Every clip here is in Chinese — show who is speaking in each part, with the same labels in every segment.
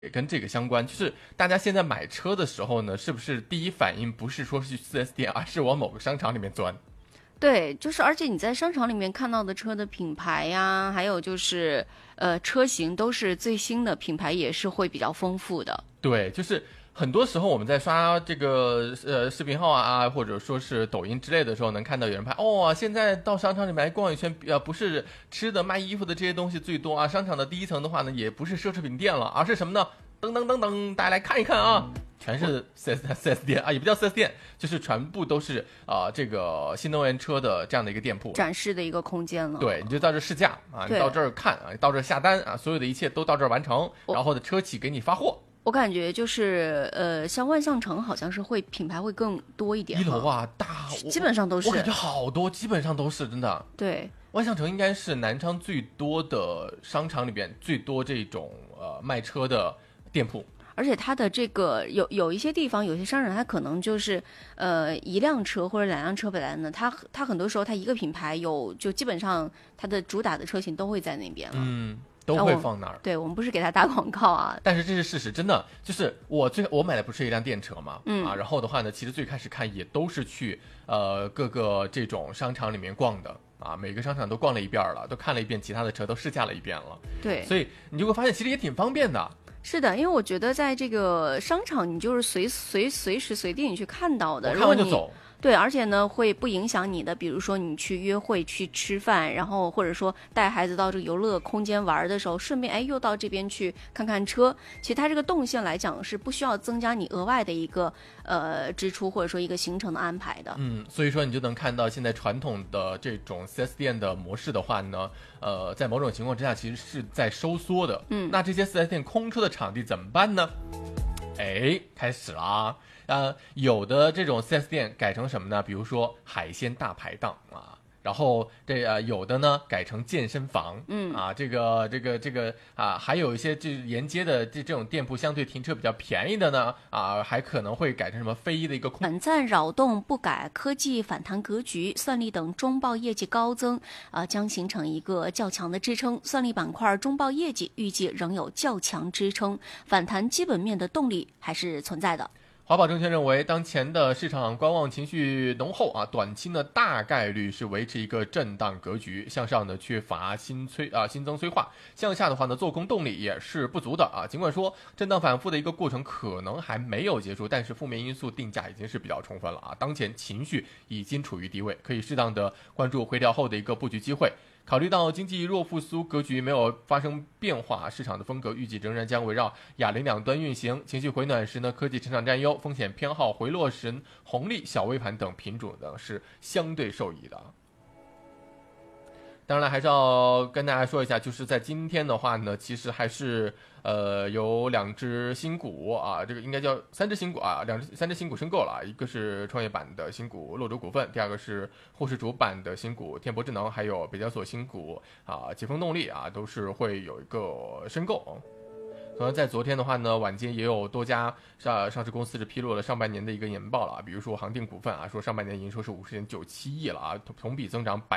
Speaker 1: 也跟这个相关，就是大家现在买车的时候呢，是不是第一反应不是说是去 4S 店，而是往某个商场里面钻？
Speaker 2: 对，就是而且你在商场里面看到的车的品牌呀，还有就是车型都是最新的，品牌也是会比较丰富的。
Speaker 1: 对，就是很多时候我们在刷这个视频号啊，或者说是抖音之类的时候，能看到有人拍哦，现在到商场里面逛一圈，不是吃的卖衣服的这些东西最多啊，商场的第一层的话呢，也不是奢侈品店了，而是什么呢？噔噔噔噔，大家来看一看啊，全是 4S 店啊，也不叫 4S 店，就是全部都是这个新能源车的这样的一个店铺
Speaker 2: 展示的一个空间了。
Speaker 1: 对，你就到这试驾啊，你到这儿看啊，你到这儿下单啊，所有的一切都到这儿完成，然后的车企给你发货。
Speaker 2: 我感觉就是像万象城好像是会品牌会更多一点，
Speaker 1: 一楼啊，
Speaker 2: 基本上都是，
Speaker 1: 我感觉好多，基本上都是真的。
Speaker 2: 对，
Speaker 1: 万象城应该是南昌最多的商场里边最多这种卖车的店铺。
Speaker 2: 而且它的这个有一些地方，有些商场它可能就是一辆车或者两辆车本来呢，它很多时候它一个品牌就基本上它的主打的车型都会在那边了。
Speaker 1: 都会放那儿。
Speaker 2: 对，我们不是给他打广告啊，
Speaker 1: 但是这是事实，真的就是我买的不是一辆电车嘛，然后的话呢，其实最开始看也都是去各个这种商场里面逛的啊，每个商场都逛了一遍了，都看了一遍其他的车，都试驾了一遍了。
Speaker 2: 对，
Speaker 1: 所以你就会发现其实也挺方便的。
Speaker 2: 是的，因为我觉得在这个商场，你就是随时随地你去看到的，
Speaker 1: 我看完就走。
Speaker 2: 对，而且呢，会不影响你的，比如说你去约会、去吃饭，然后或者说带孩子到这个游乐空间玩的时候，顺便又到这边去看看车。其实它这个动线来讲是不需要增加你额外的一个支出，或者说一个行程的安排的。
Speaker 1: 所以说你就能看到现在传统的这种 4S 店的模式的话呢，在某种情况之下其实是在收缩的。那这些 4S 店空出的场地怎么办呢？开始了啊！有的这种 4S 店改成什么呢？比如说海鲜大排档啊，然后有的呢改成健身房，这个啊，还有一些这沿街的这种店铺相对停车比较便宜的呢，还可能会改成什么非遗的一个
Speaker 2: 短暂扰动不改科技反弹格局，算力等中报业绩高增将形成一个较强的支撑。算力板块中报业绩预计仍有较强支撑，反弹基本面的动力还是存在的。
Speaker 1: 华宝证券认为，当前的市场观望情绪浓厚啊，短期呢大概率是维持一个震荡格局，向上呢缺乏新增催化，向下的话呢做空动力也是不足的啊。尽管说震荡反复的一个过程可能还没有结束，但是负面因素定价已经是比较充分了啊。当前情绪已经处于低位，可以适当的关注回调后的一个布局机会。考虑到经济弱复苏格局没有发生变化，市场的风格预计仍然将围绕哑铃两端运行。情绪回暖时呢，科技成长占优，风险偏好回落时，红利、小微盘等品种呢是相对受益的。当然还是要跟大家说一下，就是在今天的话呢，其实还是有两只新股啊，这个应该叫三只新股啊，三只新股申购了，一个是创业板的新股洛州股份，第二个是沪市主板的新股天博智能，还有北交所新股疾风动力啊，都是会有一个申购。同样在昨天的话呢，晚间也有多家上市公司是披露了上半年的一个年报了啊，比如说航电股份啊，说上半年营收是50.97亿了啊，同比增长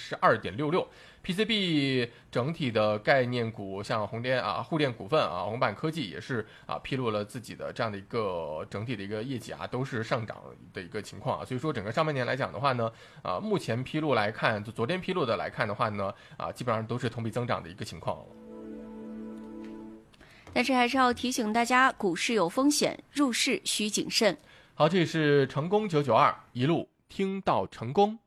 Speaker 1: 12.66%。PCB 整体的概念股像宏电啊、沪电股份啊、宏板科技也是披露了自己的这样的一个整体的一个业绩啊，都是上涨的一个情况啊。所以说整个上半年来讲的话呢，目前披露来看，就昨天披露的来看的话呢，基本上都是同比增长的一个情况了。
Speaker 2: 但是还是要提醒大家，股市有风险，入市需谨慎。
Speaker 1: 好，这里是成功992，一路听到成功。